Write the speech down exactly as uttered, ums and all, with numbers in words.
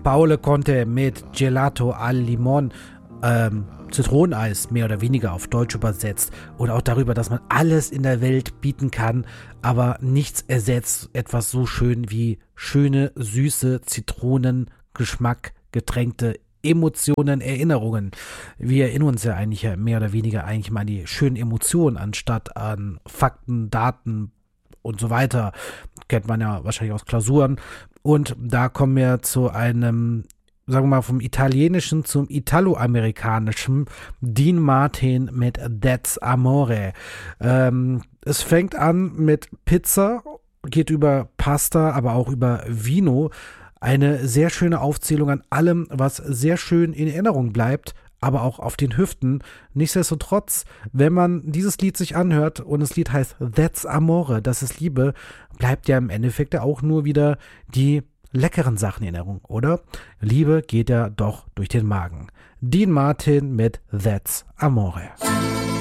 Paolo Conte mit Gelato al Limon, ähm, Zitroneneis, mehr oder weniger auf Deutsch übersetzt. Und auch darüber, dass man alles in der Welt bieten kann, aber nichts ersetzt etwas so schön wie schöne, süße Zitronengeschmack getränkte Emotionen, Erinnerungen. Wir erinnern uns ja eigentlich ja mehr oder weniger eigentlich mal an die schönen Emotionen, anstatt an Fakten, Daten und so weiter. Kennt man ja wahrscheinlich aus Klausuren. Und da kommen wir zu einem, sagen wir mal, vom Italienischen zum Italoamerikanischen, Dean Martin mit That's Amore. Ähm, es fängt an mit Pizza, geht über Pasta, aber auch über Vino. Eine sehr schöne Aufzählung an allem, was sehr schön in Erinnerung bleibt, aber auch auf den Hüften. Nichtsdestotrotz, wenn man dieses Lied sich anhört und das Lied heißt That's Amore, das ist Liebe, bleibt ja im Endeffekt ja auch nur wieder die leckeren Sachen in Erinnerung, oder? Liebe geht ja doch durch den Magen. Dean Martin mit That's Amore.